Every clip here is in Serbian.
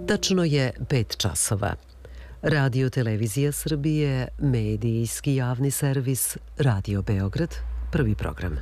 Tačno je 5 časova. Radio Televizija Srbije, medijski javni servis, Radio Beograd, prvi program.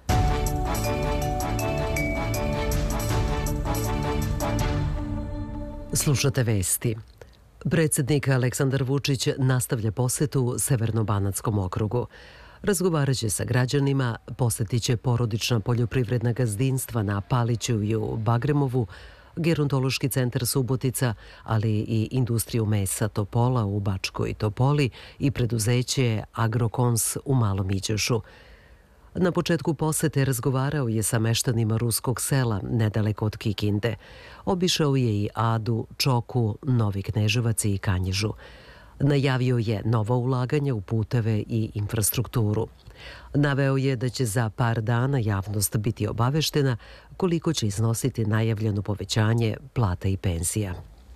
Slušate vesti. Predsjednik Aleksandar Vučić nastavlja posetu Severno-Banatskom okrugu. Razgovaraće sa građanima, posetiće porodična poljoprivredna gazdinstva na Paliću i u Bagremovu, gerontološki centar Subotica, ali i industriju mesa Topola u Bačkoj Topoli i preduzeće Agrokons u Malom Iđošu. Na početku posete razgovarao je sa meštanima ruskog sela nedaleko od Kikinde. Obišao je i Adu, Čoku, Novi Kneževac i Kanjižu. Najavio je nova ulaganja u puteve i infrastrukturu. Naveo je da će za par dana javnost biti obaveštena koliko će iznositi najavljeno povećanje plata i penzija.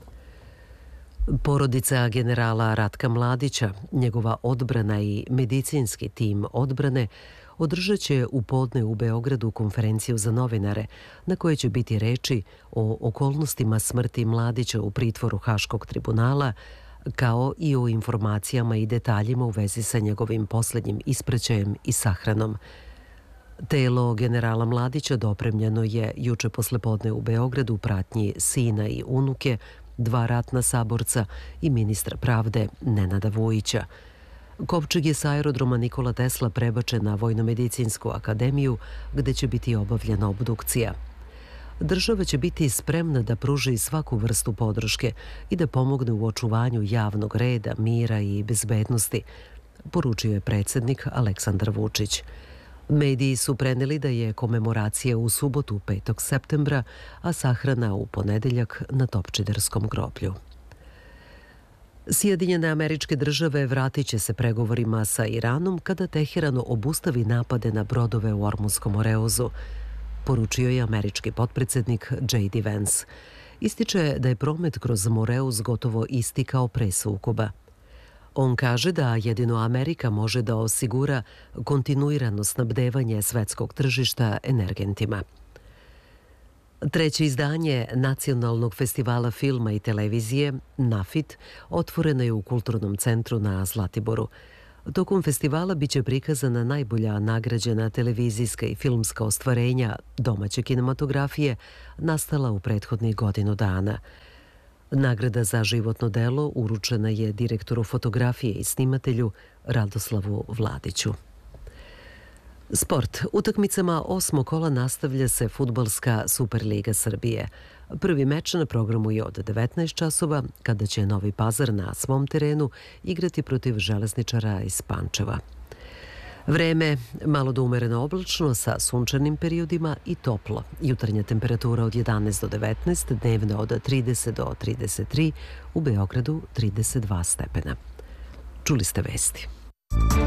Porodica generala Ratka Mladića, njegova odbrana i medicinski tim odbrane održat će u podne u Beogradu konferenciju za novinare na kojoj će biti reči o okolnostima smrti Mladića u pritvoru Haškog tribunala, kao i o informacijama i detaljima u vezi sa njegovim posljednjim ispraćajem i sahranom. Telo generala Mladića dopremljeno je juče poslepodne u Beogradu u pratnji sina i unuke, 2 ratna saborca i ministra pravde Nenada Vujića. Kovčeg je sa aerodroma Nikola Tesla prebačen na Vojnomedicinsku akademiju, gde će biti obavljena obdukcija. Država će biti spremna da pruži svaku vrstu podrške i da pomogne u očuvanju javnog reda, mira i bezbednosti, poručio je predsjednik Aleksandar Vučić. Mediji su preneli da je komemoracija u subotu 5. septembra, a sahrana u ponedeljak na Topčiderskom groblju. Sjedinjene Američke Države vratit će se pregovorima sa Iranom kada Teheran obustavi napade na brodove u Ormunskom oreozu, poručio je američki potpredsjednik J.D. Vance. Ističe da je promet kroz Moreuz gotovo isti kao pre sukoba. On kaže da jedino Amerika može da osigura kontinuirano snabdevanje svetskog tržišta energentima. Treće izdanje Nacionalnog festivala filma i televizije, NAFIT, otvoreno je u Kulturnom centru na Zlatiboru. Tokom festivala biće prikazana najbolja nagrađena televizijska i filmska ostvarenja domaće kinematografije nastala u prethodnih godinu dana. Nagrada za životno delo uručena je direktoru fotografije i snimatelju Radoslavu Vladiću. Sport. Utakmicama 8. kola nastavlja se fudbalska Superliga Srbije. Prvi meč na programu je od 19 časova, kada će Novi Pazar na svom terenu igrati protiv Železničara iz Pančeva. Vreme malo do umereno oblačno sa sunčanim periodima i toplo. Jutarnja temperatura od 11 do 19, dnevna od 30 do 33, u Beogradu 32 stepena. Čuli ste vesti.